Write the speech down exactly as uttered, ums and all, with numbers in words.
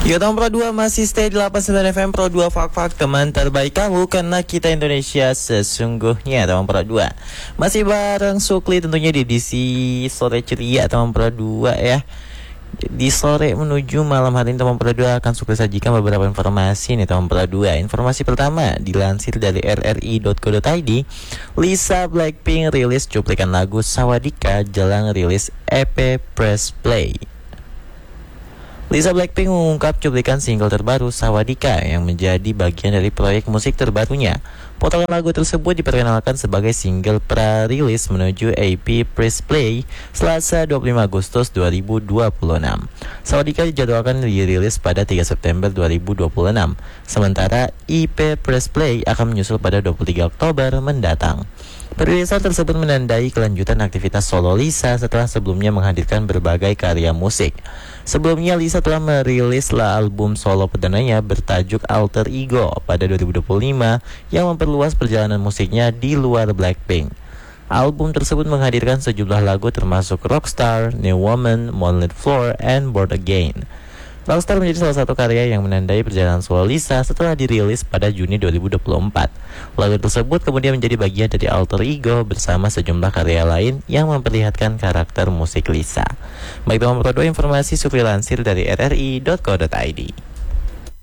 Ya, tahun Pro dua masih stay di delapan puluh sembilan F M Pro dua Fak-Fak, teman terbaik kamu, karena kita Indonesia sesungguhnya. Teman Pro dua masih bareng Sukli tentunya di edisi sore ceria teman Pro dua ya. Di sore menuju malam hari ini teman Pro dua akan Sukli sajikan beberapa informasi nih teman Pro dua. Informasi pertama dilansir dari r r i dot co dot i d, Lisa Blackpink rilis cuplikan lagu Sawadika jelang rilis E P Press Play. Lisa Blackpink mengungkap cuplikan single terbaru Sawadika yang menjadi bagian dari proyek musik terbarunya. Potongan lagu tersebut diperkenalkan sebagai single pra-rilis menuju E P Press Play Selasa dua puluh lima Agustus dua ribu dua puluh enam. Sawadika dijadwalkan dirilis pada tiga September dua ribu dua puluh enam, sementara E P Press Play akan menyusul pada dua puluh tiga Oktober mendatang. Perilisan tersebut menandai kelanjutan aktivitas solo Lisa setelah sebelumnya menghadirkan berbagai karya musik. Sebelumnya Lisa telah merilis album solo perdananya bertajuk Alter Ego pada dua ribu dua puluh lima yang memperluas perjalanan musiknya di luar Blackpink. Album tersebut menghadirkan sejumlah lagu termasuk Rockstar, New Woman, Moonlit Floor, and Born Again. Rockstar menjadi salah satu karya yang menandai perjalanan solo Lisa setelah dirilis pada Juni dua ribu dua puluh empat. Lagu tersebut kemudian menjadi bagian dari Alter Ego bersama sejumlah karya lain yang memperlihatkan karakter musik Lisa. Baik teman Pro dua, informasi Sukri lansir dari r r i dot co dot i d.